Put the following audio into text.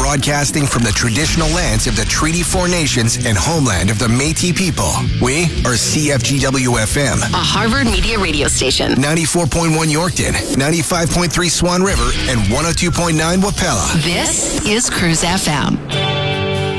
broadcasting from the traditional lands of the Treaty 4 Nations and homeland of the Métis people. We are CFGW-FM, a Harvard Media radio station. 94.1 Yorkton, 95.3 Swan River, and 102.9 Wapella. This is Cruise FM.